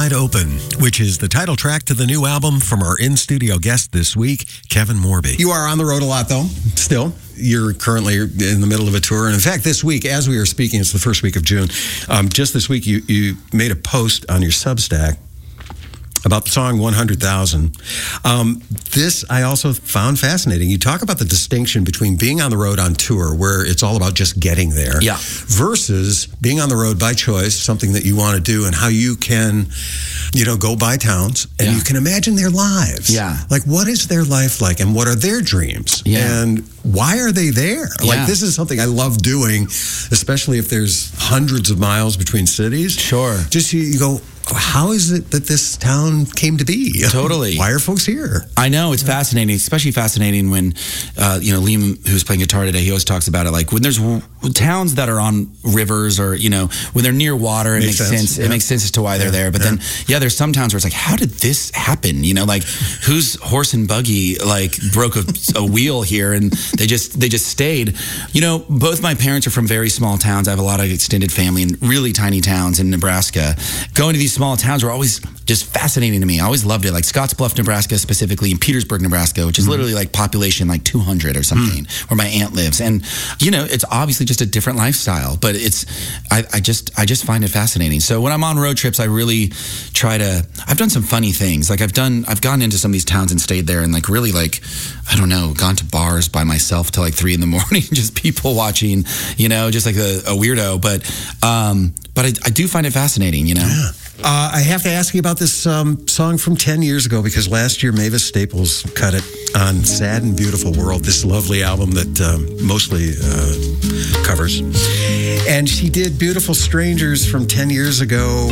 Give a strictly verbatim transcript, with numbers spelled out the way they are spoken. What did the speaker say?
Wide Open, which is the title track to the new album from our in-studio guest this week, Kevin Morby. You are on the road a lot, though, still. You're currently in the middle of a tour. And in fact, this week, as we were speaking, it's the first week of June, um, just this week, you, you made a post on your Substack about the song one hundred thousand. Um, this I also found fascinating. You talk about the distinction between being on the road on tour, where it's all about just getting there, yeah, versus being on the road by choice, something that you want to do, and how you can, you know, go by towns and yeah. you can imagine their lives. Yeah. Like, what is their life like, and what are their dreams? Yeah. And why are they there? Yeah. Like, this is something I love doing, especially if there's hundreds of miles between cities. Sure. Just you, you go, how is it that this town came to be? Totally. Why are folks here? I know, it's fascinating, especially fascinating when, uh, you know, Liam, who's playing guitar today, he always talks about it, like when there's w- towns that are on rivers or, you know, when they're near water, it makes, makes sense. sense. Yeah. It makes sense as to why yeah. they're there. But yeah. then, yeah, there's some towns where it's like, how did this happen? You know, like whose horse and buggy, like broke a, a wheel here and they just, they just stayed. You know, both my parents are from very small towns. I have a lot of extended family in really tiny towns in Nebraska. Going to these small towns were always just fascinating to me. I always loved it. Like Scottsbluff, Nebraska, specifically, and Petersburg, Nebraska, which is mm-hmm. literally like population like two hundred or something, mm. where my aunt lives. And, you know, it's obviously just a different lifestyle, but it's, I, I just, I just find it fascinating. So when I'm on road trips, I really try to, I've done some funny things. Like I've done, I've gone into some of these towns and stayed there and like really like, I don't know, gone to bars by myself till like three in the morning, just people watching, you know, just like a, a weirdo. But, um, but I, I do find it fascinating, you know? Yeah. Uh, I have to ask you about this um, song from ten years ago, because last year Mavis Staples cut it on Sad and Beautiful World, this lovely album that um, mostly uh, covers. And she did Beautiful Strangers from ten years ago.